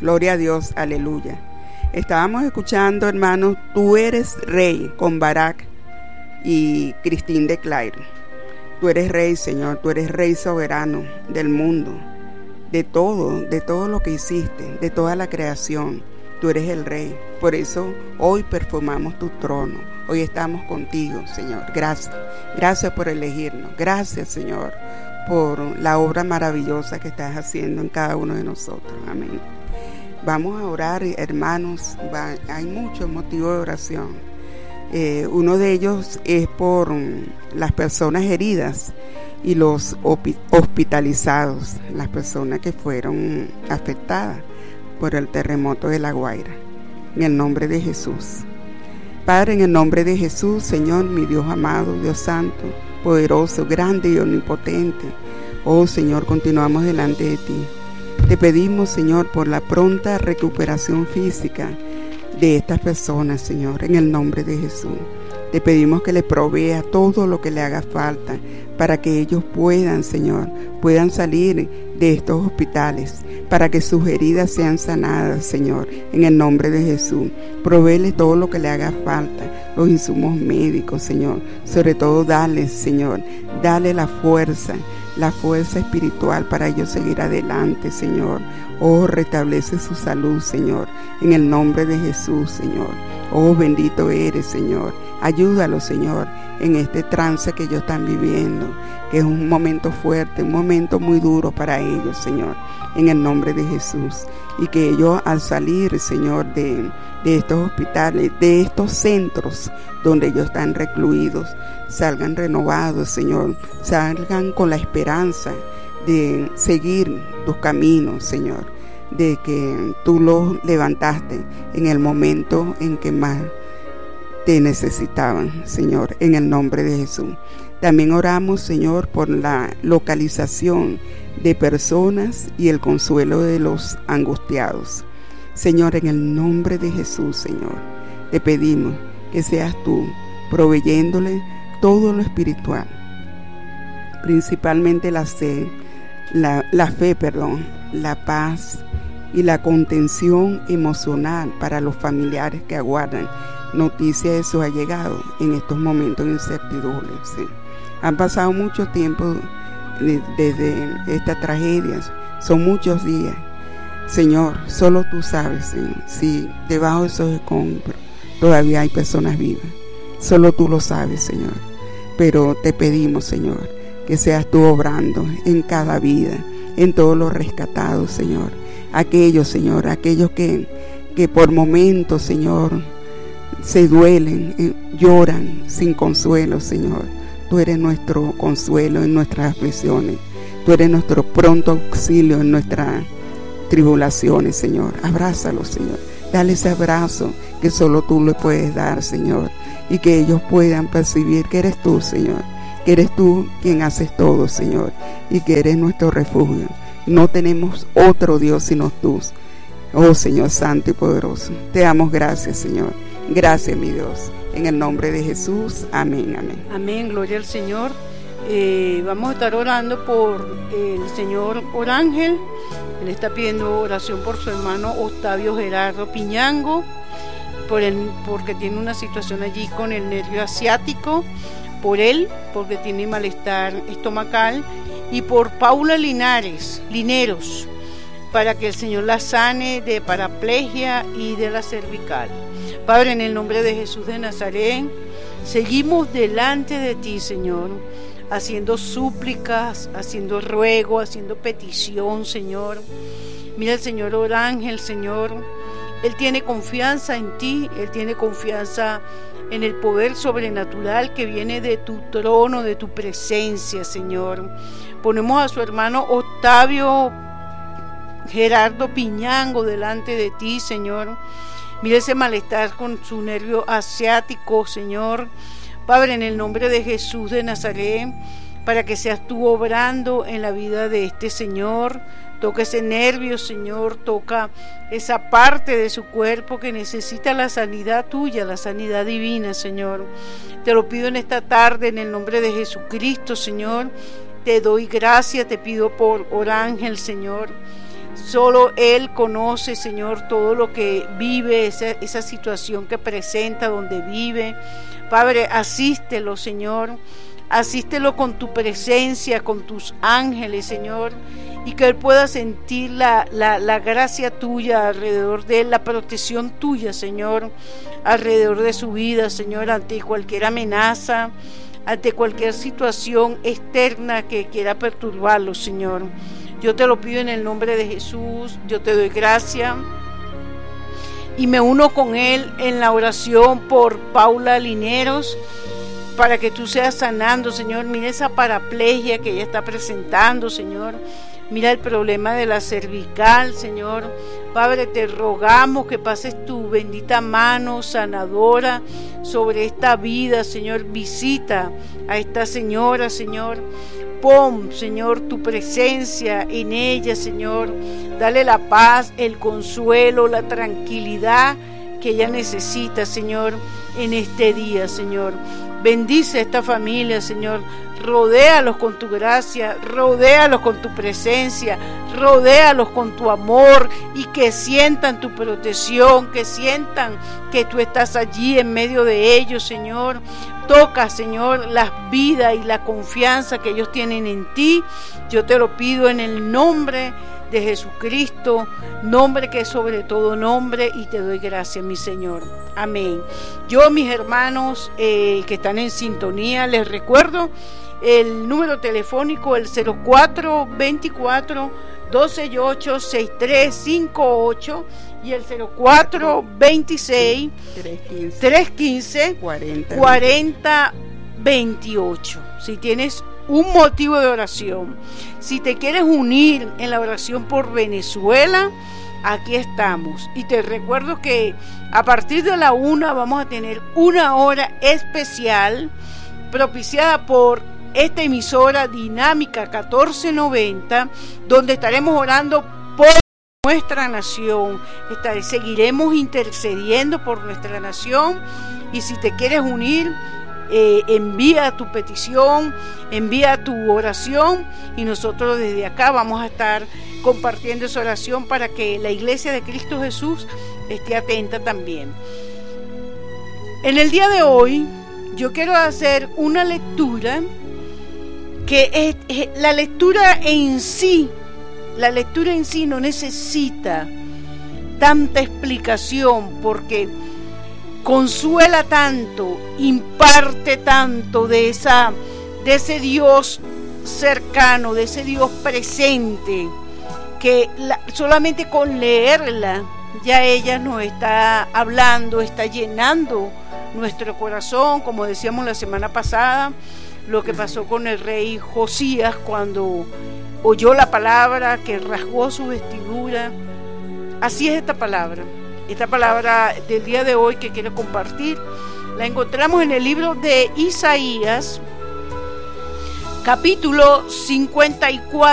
Gloria a Dios, aleluya. Estábamos escuchando, hermanos, Tú eres rey, con Barak y Christine de Claire. Tú eres rey, Señor, tú eres rey soberano del mundo, de todo lo que hiciste, de toda la creación. Tú eres el rey. Por eso hoy perfumamos tu trono. Hoy estamos contigo, Señor. Gracias. Gracias por elegirnos. Gracias, Señor, por la obra maravillosa que estás haciendo en cada uno de nosotros. Amén. Vamos a orar, hermanos. Hay muchos motivos de oración. Uno de ellos es por las personas heridas y los hospitalizados, las personas que fueron afectadas por el terremoto de La Guaira. En el nombre de Jesús. Padre, en el nombre de Jesús, Señor, mi Dios amado, Dios santo, poderoso, grande y omnipotente. Oh Señor, continuamos delante de ti. Te pedimos, Señor, por la pronta recuperación física de estas personas, Señor, en el nombre de Jesús. Te pedimos que le provea todo lo que le haga falta para que ellos puedan, Señor, puedan salir de estos hospitales, para que sus heridas sean sanadas, Señor, en el nombre de Jesús. Provéele todo lo que le haga falta, los insumos médicos, Señor. Sobre todo, dale, Señor, dale la fuerza espiritual para ellos seguir adelante, Señor. Oh, restablece su salud, Señor, en el nombre de Jesús, Señor. Oh, bendito eres, Señor. Ayúdalo, Señor, en este trance que ellos están viviendo, que es un momento fuerte, un momento muy duro para ellos, Señor, en el nombre de Jesús. Y que ellos, al salir, Señor, de estos hospitales, de estos centros donde ellos están recluidos, salgan renovados, Señor, salgan con la esperanza de seguir tus caminos, Señor, de que tú los levantaste en el momento en que más te necesitaban, Señor, en el nombre de Jesús. También oramos, Señor, por la localización de personas y el consuelo de los angustiados. Señor, en el nombre de Jesús, Señor, te pedimos que seas tú proveyéndole todo lo espiritual, principalmente la fe, la paz y la contención emocional para los familiares que aguardan noticia de su allegado en estos momentos de incertidumbre. ¿Sí? Han pasado mucho tiempo desde esta tragedia, son muchos días. Señor, solo tú sabes, Señor, si debajo de esos escombros todavía hay personas vivas. Solo tú lo sabes, Señor. Pero te pedimos, Señor, que seas tú obrando en cada vida, en todos los rescatados, Señor. Aquellos, Señor, aquellos que por momentos, Señor, se duelen, lloran sin consuelo, Señor. Tú eres nuestro consuelo en nuestras aflicciones. Tú eres nuestro pronto auxilio en nuestras tribulaciones, Señor. Abrázalos, Señor. Dale ese abrazo que solo tú le puedes dar, Señor. Y que ellos puedan percibir que eres tú, Señor. Que eres tú quien haces todo, Señor. Y que eres nuestro refugio. No tenemos otro Dios sino tú. Oh, Señor santo y poderoso. Te damos gracias, Señor. Gracias, mi Dios. En el nombre de Jesús. Amén, amén. Amén, gloria al Señor. Vamos a estar orando por el señor Orángel. Él está pidiendo oración por su hermano Octavio Gerardo Piñango, porque tiene una situación allí con el nervio asiático, por él, porque tiene malestar estomacal, y por Paula Lineros, para que el Señor la sane de paraplegia y de la cervical. Padre, en el nombre de Jesús de Nazaret, seguimos delante de ti, Señor, haciendo súplicas, haciendo ruego, haciendo petición, Señor. Mira el señor Orángel, Señor, él tiene confianza en ti, él tiene confianza en el poder sobrenatural que viene de tu trono, de tu presencia, Señor. Ponemos a su hermano Octavio Gerardo Piñango delante de ti, Señor. Mira ese malestar con su nervio asiático, Señor. Padre, en el nombre de Jesús de Nazaret, para que seas tú obrando en la vida de este señor. Toca ese nervio, Señor, toca esa parte de su cuerpo que necesita la sanidad tuya, la sanidad divina, Señor. Te lo pido en esta tarde, en el nombre de Jesucristo, Señor. Te doy gracias, te pido por Orángel, Señor. Solo Él conoce, Señor, todo lo que vive, esa situación que presenta, donde vive. Padre, asístelo, Señor. Asístelo con tu presencia, con tus ángeles, Señor, y que Él pueda sentir la gracia tuya alrededor de Él, la protección tuya, Señor, alrededor de su vida, Señor, ante cualquier amenaza, ante cualquier situación externa que quiera perturbarlo, Señor. Yo te lo pido en el nombre de Jesús. Yo te doy gracias y me uno con Él en la oración por Paula Lineros, para que tú seas sanando, Señor. Mira esa paraplegia que ella está presentando, Señor. Mira el problema de la cervical, Señor. Padre, te rogamos que pases tu bendita mano sanadora sobre esta vida, Señor. Visita a esta señora, Señor. Pon, Señor, tu presencia en ella, Señor. Dale la paz, el consuelo, la tranquilidad que ella necesita, Señor, en este día, Señor. Bendice a esta familia, Señor. Rodéalos con tu gracia, rodéalos con tu presencia, rodéalos con tu amor, y que sientan tu protección, que sientan que tú estás allí en medio de ellos, Señor. Toca, Señor, las vidas y la confianza que ellos tienen en ti. Yo te lo pido en el nombre de Jesucristo, nombre que es sobre todo nombre, y te doy gracias, mi Señor. Amén. Yo, mis hermanos que están en sintonía, les recuerdo el número telefónico, el 0424-268-6358 y el 0426-315-4028. Si tienes un motivo de oración, si te quieres unir en la oración por Venezuela, aquí estamos. Y te recuerdo que a partir de la 1 vamos a tener una hora especial propiciada por esta emisora Dinámica 1490, donde estaremos orando por nuestra nación. Seguiremos intercediendo por nuestra nación, y si te quieres unir, envía tu petición, envía tu oración, y nosotros desde acá vamos a estar compartiendo esa oración para que la Iglesia de Cristo Jesús esté atenta también. En el día de hoy yo quiero hacer una lectura que es la lectura en sí. La lectura en sí no necesita tanta explicación, porque consuela tanto, imparte tanto de ese Dios cercano, de ese Dios presente, que solamente con leerla ya ella nos está hablando, está llenando nuestro corazón, como decíamos la semana pasada, lo que pasó con el rey Josías cuando oyó la palabra, que rasgó su vestidura. Así es esta palabra del día de hoy que quiero compartir. La encontramos en el libro de Isaías, capítulo 54.